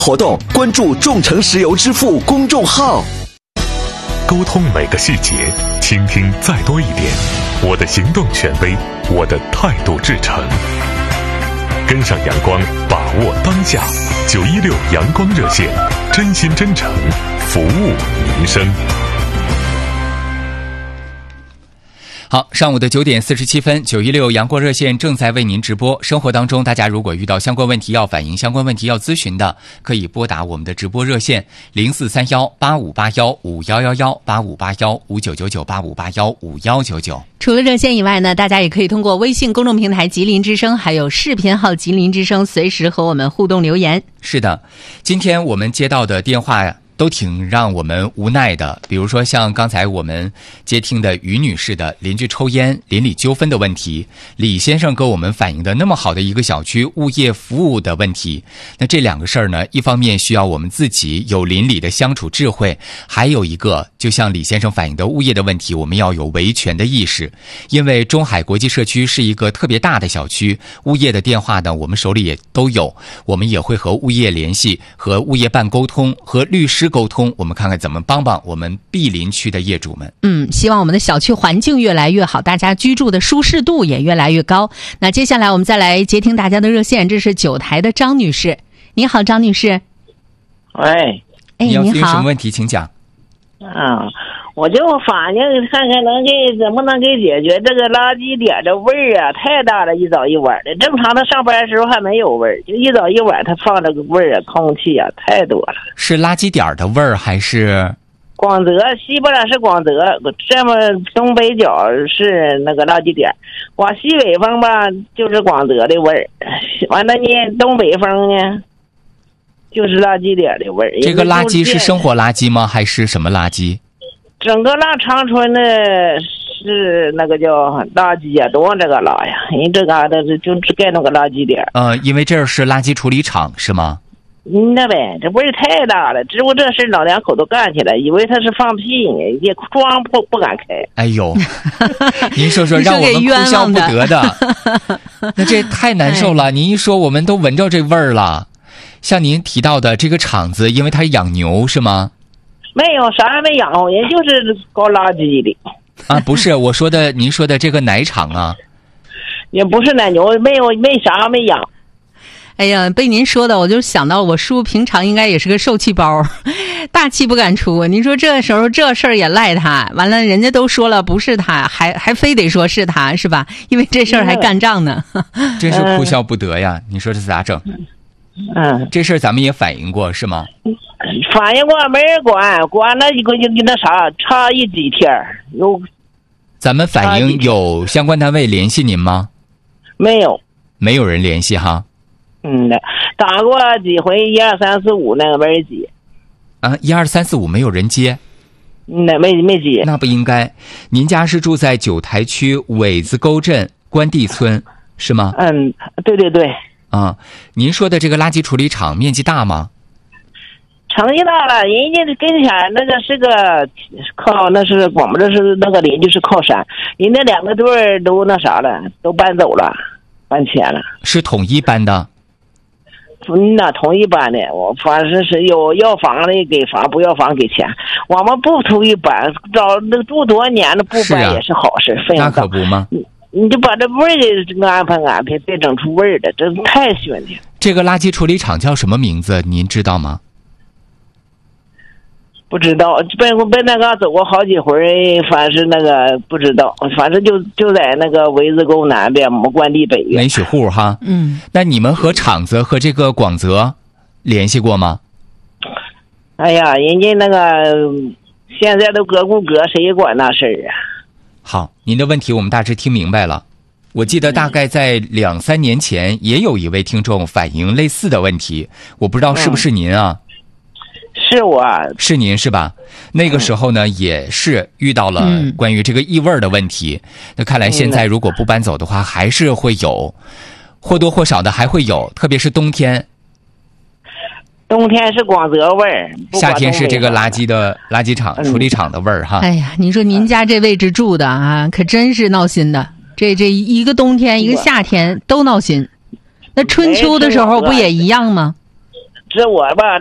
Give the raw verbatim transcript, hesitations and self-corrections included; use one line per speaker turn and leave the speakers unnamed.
活动关注众诚石油支付公众号。
沟通每个细节，倾听再多一点。我的行动权威，我的态度至诚。跟上阳光，把握当下。九一六阳光热线，真心真诚，服务民生。
好，上午的九点四十七分，九一六阳光热线正在为您直播。生活当中，大家如果遇到相关问题要反映、相关问题要咨询的，可以拨打我们的直播热线零四三幺八五八幺五幺幺幺八五八幺五九九九八五八幺五幺九九。
除了热线以外呢，大家也可以通过微信公众平台吉林之声，还有视频号吉林之声，随时和我们互动留言。
是的，今天我们接到的电话呀，都挺让我们无奈的，比如说像刚才我们接听的于女士的邻居抽烟、邻里纠纷的问题，李先生给我们反映的那么好的一个小区物业服务的问题。那这两个事儿呢，一方面需要我们自己有邻里的相处智慧，还有一个就像李先生反映的物业的问题，我们要有维权的意识。因为中海国际社区是一个特别大的小区，物业的电话呢我们手里也都有，我们也会和物业联系，和物业办沟通，和律师沟通，我们看看怎么帮帮我们毗邻区的业主们。
嗯，希望我们的小区环境越来越好，大家居住的舒适度也越来越高。那接下来我们再来接听大家的热线，这是九台的张女士。你好，张女士。
喂，
哎，
你要
你好。
有什么问题请讲。
啊，我就反映看看能给怎么能给解决这个垃圾点的味儿啊，太大了，一早一晚的。正常的上班的时候还没有味儿，就一早一晚它放这个味儿啊，空气啊太多了。
是垃圾点的味儿还是？
广泽西边是广泽，这么东北角是那个垃圾点，往西北方吧就是广泽的味儿，完了呢东北方呢就是垃圾点的味儿。
这个垃圾是生活垃圾吗？还是什么垃圾？
整个那长春的是那个叫垃圾啊，都往这个拉呀，人这嘎达就只盖那个垃圾点。
呃，因为这儿是垃圾处理厂是吗？
嗯，那呗，这味儿太大了，只不过这事老两口都干起来，以为他是放屁呢，也装不不敢开。
哎呦，您说说让我们哭笑不得的，那这太难受了。您一说，我们都闻着这味儿了。像您提到的这个厂子，因为它养牛是吗？
没有，啥也没养活，人就是搞垃圾的。
啊，不是，我说的，您说的这个奶厂啊，
也不是奶牛，没有，没啥没养。
哎呀，被您说的，我就想到我叔平常应该也是个受气包，大气不敢出。您说这时候这事儿也赖他，完了人家都说了不是他，还还非得说是他，是吧？因为这事儿还干仗呢。
真是哭笑不得呀！你说这咋整？
嗯，
这事儿咱们也反映过是吗？
反映过，没人管，管了一个就那啥，差一几天有。
咱们反映有相关单位联系您吗？
没有，
没有人联系哈。
嗯的，打过几回一二三四五那个没人接。
啊，一二三四五没有人接。
嗯，没没接。
那不应该。您家是住在九台区苇子沟镇关地村是吗？
嗯，对对对。
啊，您说的这个垃圾处理厂面积大吗？
成绩大了，人家跟前那个是个靠，那是我们这是那个邻居是靠山，人家两个队儿都那啥了，都搬走了，搬迁了。
是统一搬的？
嗯呐，统一搬的，我反正是有要房的给房，不要房给钱。我们不统一搬，找那住多少年了不搬也是好事，费用大。
那可不吗？
你你就把这味儿给安排安排，别整出味儿来，这太熏了。
这个垃圾处理厂叫什么名字？您知道吗？
不知道，奔奔那嘎走过好几回，反正是那个不知道，反正就就在那个围子沟南边，我们关地北
没许户哈。
嗯，
那你们和厂子和这个广泽联系过吗？
哎呀，人家那个现在都隔不隔，谁管那事儿啊？
好，您的问题我们大致听明白了。我记得大概在两三年前，也有一位听众反映类似的问题，我不知道是不是您啊？
嗯是我，
是您是吧？那个时候呢，嗯、也是遇到了关于这个异味的问题。嗯、那看来现在如果不搬走的话，还是会有，或多或少的还会有，特别是冬天。
冬天是广泽味儿，
夏天是这个垃圾的垃圾场、嗯、处理厂的味儿哈。
哎呀，你说您家这位置住的啊，可真是闹心的。这这一个冬天一个夏天都闹心。那春秋的时候不也一样吗？
是我吧